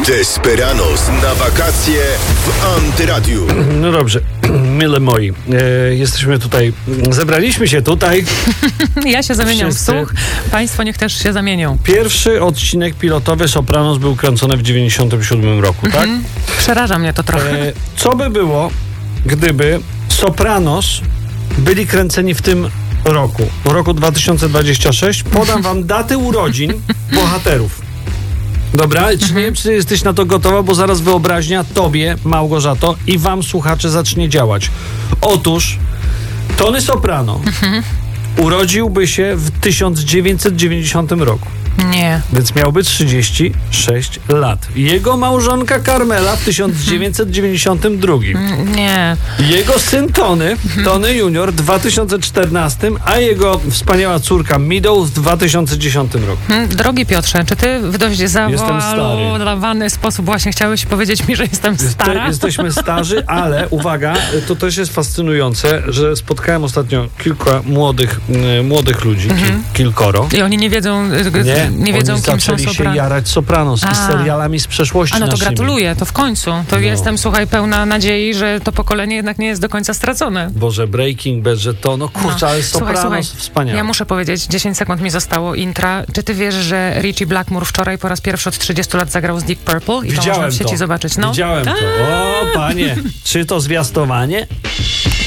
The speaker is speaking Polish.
Desperados na wakacje w Antyradiu. No dobrze, mile moi, jesteśmy tutaj, zebraliśmy się tutaj. Ja się zamieniam Wszyscy. w słuch, państwo niech też się zamienią. Pierwszy odcinek pilotowy Sopranos był kręcony w 97 roku, tak? Przeraża mnie to trochę. Co by było, gdyby Sopranos byli kręceni w tym roku 2026? Podam wam daty urodzin bohaterów. Dobra, czy nie wiem, czy jesteś na to gotowa, bo zaraz wyobraźnia tobie, Małgorzato, i wam, słuchacze, zacznie działać. Otóż Tony Soprano urodziłby się w 1990 roku, Nie. więc miałby 36 lat. Jego małżonka Carmela w 1992. Nie. Jego syn Tony Junior w 2014, a jego wspaniała córka Meadow w 2010 roku. Drogi Piotrze, czy ty w dość zawualowany sposób właśnie chciałeś powiedzieć mi, że jestem stara? Jesteśmy starzy, ale uwaga, to też jest fascynujące, że spotkałem ostatnio kilka młodych ludzi, kilkoro. I oni nie wiedzą, nie wiedzą, kim są zaczęli się Sopranos. jarać Sopranos i serialami z przeszłości A no to naszymi. gratuluję, to w końcu. To jestem, słuchaj, pełna nadziei, że to pokolenie jednak nie jest do końca stracone. Boże, Breaking Bad, że to, kurczę, ale Sopranos Słuchaj, wspaniałe. ja muszę powiedzieć, 10 sekund mi zostało intra. Czy ty wiesz, że Richie Blackmore wczoraj po raz pierwszy od 30 lat zagrał z Deep Purple? I to można w sieci zobaczyć. No. Widziałem to. O, panie, czy to zwiastowanie?